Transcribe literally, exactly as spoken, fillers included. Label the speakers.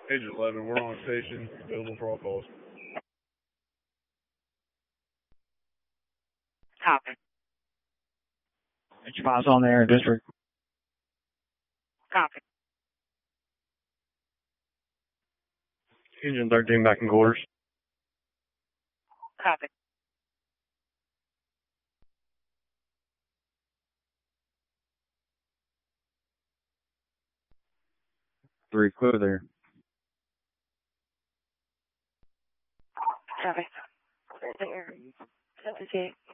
Speaker 1: Agent eleven, we're on station, available for all calls.
Speaker 2: Copy.
Speaker 3: Agent five's on the air district.
Speaker 2: Copy.
Speaker 1: Agent thirteen back in quarters.
Speaker 2: Copy.
Speaker 3: Three, clear there.
Speaker 2: Copy. There. seventy-eight.